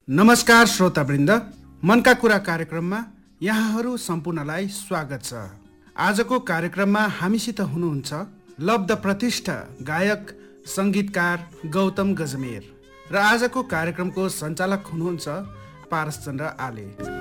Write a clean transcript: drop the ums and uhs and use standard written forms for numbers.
नमस्कार श्रोतावृन्द, मनका कुरा कार्यक्रममा यहाँहरू सम्पूर्णलाई स्वागत छ। आजको कार्यक्रममा हामीसित हुनुहुन्छ लब्ध प्रतिष्ठ गायक सङ्गीतकार गौतम गजमेर र आजको कार्यक्रमको सञ्चालक हुनुहुन्छ पारसचन्द्र आले।